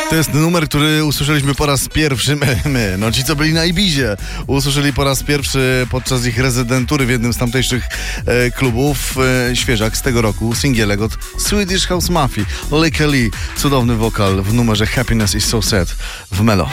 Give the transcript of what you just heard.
To jest numer, który usłyszeliśmy po raz pierwszy, no ci co byli na Ibizie, usłyszeli po raz pierwszy podczas ich rezydentury w jednym z tamtejszych klubów. Świeżak z tego roku, singielek od Swedish House Mafia, Lake Lee, cudowny wokal w numerze Happiness is so sad w Melo.